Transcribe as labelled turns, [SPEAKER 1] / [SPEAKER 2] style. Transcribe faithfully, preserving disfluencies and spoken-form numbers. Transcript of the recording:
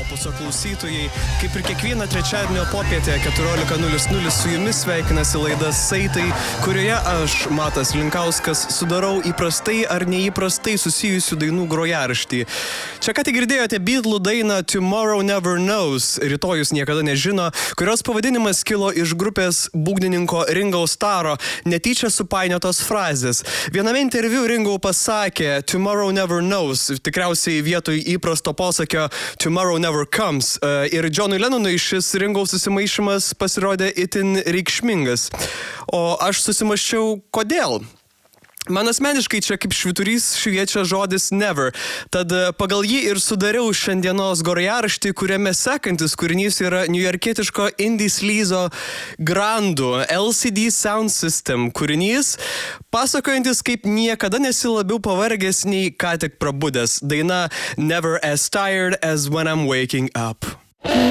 [SPEAKER 1] opuso klausytojai, kaip ir kiekvieną trečiadienio popietę keturiolika nulis nulis su jumis sveikinasi laida Saitai, kurioje aš, Matas Linkauskas, sudarau įprastai ar neįprastai susijusių dainų grojaraštį. Čia ką tik girdėjote Beatlų dainą Tomorrow Never Knows, rytojus niekada nežino, kurios pavadinimas kilo iš grupės būgnininko Ringo Starro netyčia supainiotos frazės. Viename interviu Ringo pasakė Tomorrow Never Knows, tikriausiai vietoj įprasto posakio Tomorrow Never Comes. Ir Johnui Lennonui šis Ringo susimaišymas pasirodė itin reikšmingas. O aš susimąsčiau, kodėl? Man asmeniškai čia kaip švyturys šviečia žodis never. Tad pagal jį ir sudariau šiandienos grojaraštį, kuriame sekantis kūrinys yra niujorkietiško indie sleazo grandų L C D Sound System kūrinys, pasakojantis kaip niekada nesi labiau pavargęs nei ką tik prabudęs. Daina Never as Tired as When I'm Waking Up.